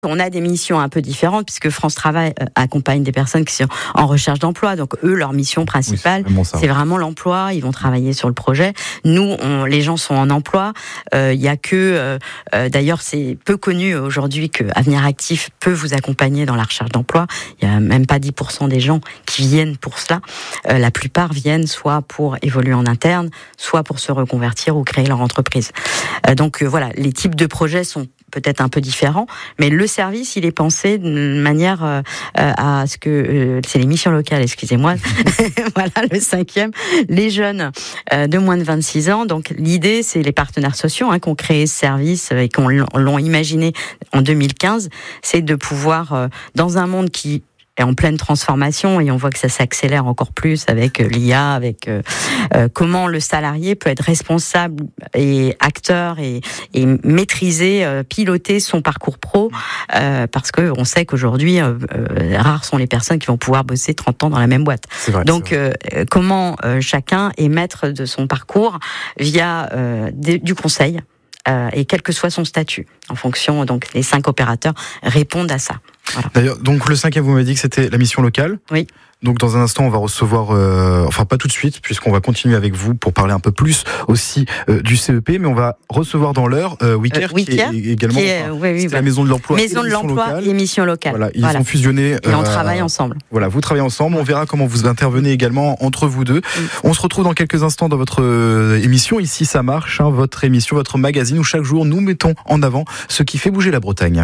On a des missions un peu différentes puisque France Travail accompagne des personnes qui sont en recherche d'emploi. Donc eux, leur mission principale, c'est vraiment l'emploi. Ils vont travailler sur le projet. Nous, les gens sont en emploi. Il y a que, d'ailleurs, c'est peu connu aujourd'hui que Avenir Actif peut vous accompagner dans la recherche d'emploi. Il y a même pas 10% des gens qui viennent pour cela. La plupart viennent soit pour évoluer en interne, soit pour se reconvertir ou créer leur entreprise. Donc voilà, les types de projets sont peut-être un peu différent, mais le service, il est pensé de manière à ce que... c'est les missions locales, excusez-moi. Voilà, le 5e. Les jeunes de moins de 26 ans. Donc, l'idée, c'est les partenaires sociaux qui ont créé ce service et qui l'ont imaginé en 2015. C'est de pouvoir, dans un monde qui est en pleine transformation, et on voit que ça s'accélère encore plus avec l'IA, avec comment le salarié peut être responsable et acteur et maîtriser, piloter son parcours pro, parce que on sait qu'aujourd'hui, rares sont les personnes qui vont pouvoir bosser 30 ans dans la même boîte. Vrai, donc, comment chacun est maître de son parcours via du conseil, et quel que soit son statut, en fonction, donc les 5 opérateurs répondent à ça. Voilà. D'ailleurs, donc le 5e, vous m'avez dit que c'était la mission locale. Oui. Donc dans un instant, on va recevoir, enfin pas tout de suite, puisqu'on va continuer avec vous pour parler un peu plus aussi du CEP, mais on va recevoir dans l'heure WeCare, qui est également la maison de l'emploi, et mission locale. Voilà, ils ont fusionné. Et on travaille ensemble. Voilà, vous travaillez ensemble. On verra comment vous intervenez également entre vous deux. On se retrouve dans quelques instants dans votre émission. Ici, ça marche, votre émission, votre magazine où chaque jour nous mettons en avant ce qui fait bouger la Bretagne.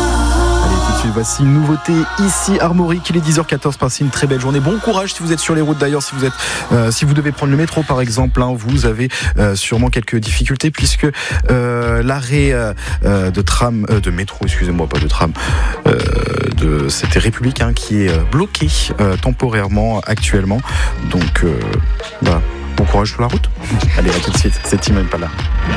Tout de suite, voici une nouveauté ici, Armorique. Il est 10h14, passez une très belle journée. Bon courage si vous êtes sur les routes. D'ailleurs, si vous devez prendre le métro, par exemple, vous avez sûrement quelques difficultés puisque l'arrêt de tram, de métro, excusez-moi, pas de tram, c'était République qui est bloqué temporairement actuellement. Donc, bon courage sur la route. Allez, à tout de suite. C'est Tim Impala.